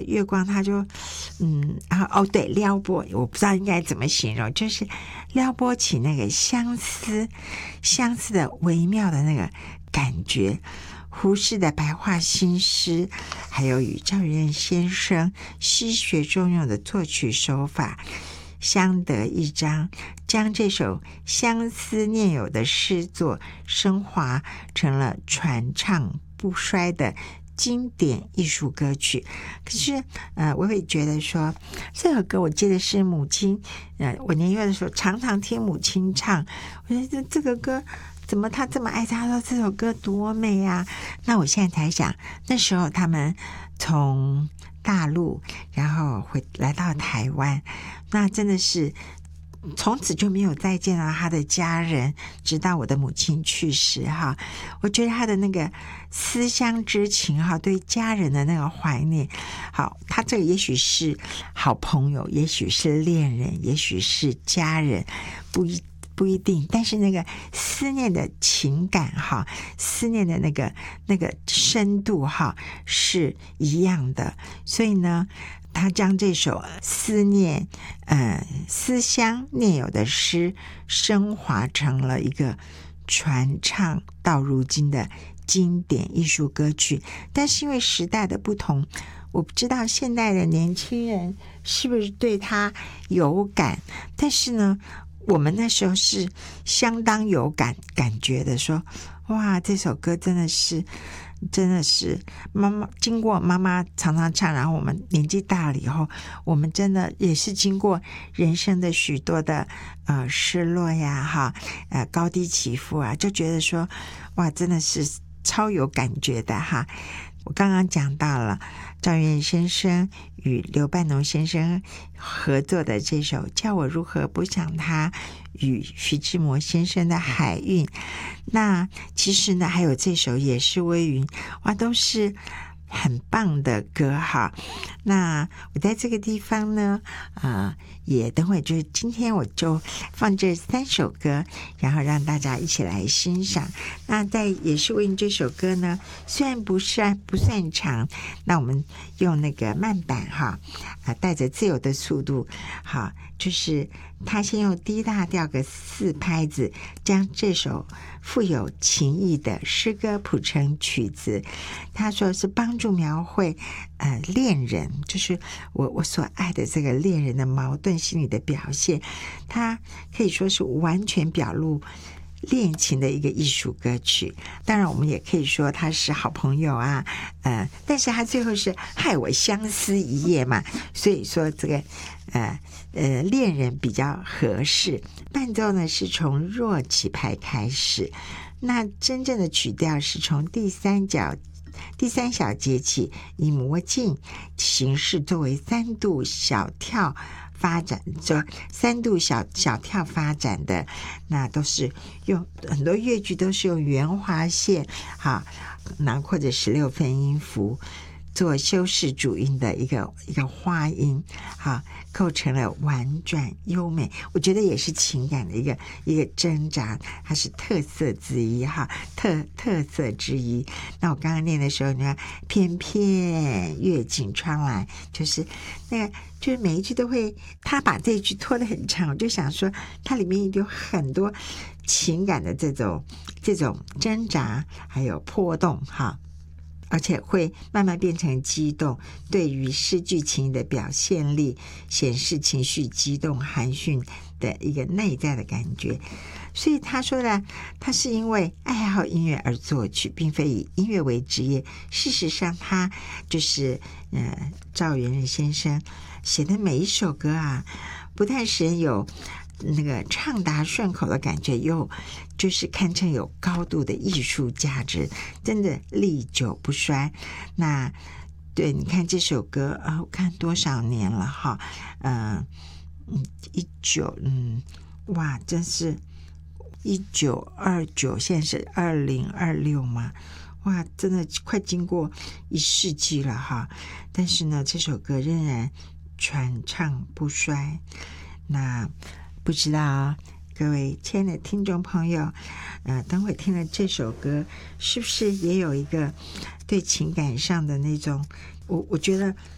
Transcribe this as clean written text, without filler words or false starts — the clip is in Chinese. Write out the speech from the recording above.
月光他就然后对，撩拨，我不知道应该怎么形容，就是撩拨起那个相思的微妙的那个感觉。胡适的白话新诗，还有与赵元先生西学中用的作曲手法相得益彰，将这首相思念友的诗作升华成了传唱不衰的经典艺术歌曲。可是我会觉得说，这首歌我记得是母亲我年幼的时候常常听母亲唱，我觉得这个歌怎么他这么爱唱，说这首歌多美啊。那我现在才想，那时候他们从大陆然后来到台湾，那真的是从此就没有再见到他的家人，直到我的母亲去世哈。我觉得他的那个思乡之情哈，对家人的那个怀念，好，他这个也许是好朋友，也许是恋人，也许是家人，不一定，但是那个思念的情感哈，思念的那个深度哈是一样的。所以呢，他将这首思乡念友的诗升华成了一个传唱到如今的经典艺术歌曲。但是因为时代的不同，我不知道现代的年轻人是不是对他有感，但是呢，我们那时候是相当有感觉的，说哇，这首歌真的是妈妈经过妈妈常常唱，然后我们年纪大了以后，我们真的也是经过人生的许多的失落呀哈，高低起伏啊，就觉得说哇，真的是超有感觉的哈。我刚刚讲到了赵元先生与刘半农先生合作的这首《叫我如何不想他》，与徐志摩先生的《海韵》。那其实呢，还有这首也是微云，哇，都是很棒的歌哈。那我在这个地方呢也等会就是今天我就放这3首歌，然后让大家一起来欣赏。那在也是为你这首歌呢，虽然不算长，那我们用那个慢板哈带着自由的速度，好，就是他先用 D 大调个4拍子，将这首富有情意的诗歌谱成曲子。他说是帮助描绘恋人，就是我所爱的这个恋人的矛盾心理的表现，他可以说是完全表露恋情的一个艺术歌曲。当然我们也可以说他是好朋友啊，但是他最后是害我相思一夜嘛，所以说这个恋人比较合适。伴奏呢是从弱起拍开始，那真正的曲调是从第三小节起，以魔镜形式作为3度小跳发展，这3度小跳发展的，那都是用很多乐句都是用圆滑线囊括着16分音符做修饰主音的一个花音，构成了婉转优美。我觉得也是情感的一个挣扎，它是特色之一特色之一。那我刚刚念的时候，你看翩翩越锦窗来，就是那个就是每一句都会，他把这一句拖得很长，我就想说它里面有很多情感的这种挣扎还有波动而且会慢慢变成激动，对于诗句情意的表现力，显示情绪激动含蓄的一个内在的感觉。所以他说了，他是因为爱好音乐而作曲，并非以音乐为职业。事实上他就是赵元任先生写的每一首歌不但使人有那个畅达顺口的感觉，又就是堪称有高度的艺术价值，真的历久不衰。那对，你看这首歌我看多少年了哇，真是1929，现在是2026嘛，哇，真的快经过1世纪了但是呢，这首歌仍然传唱不衰。那不知道各位亲爱的听众朋友等会听了这首歌，是不是也有一个对情感上的那种，我觉得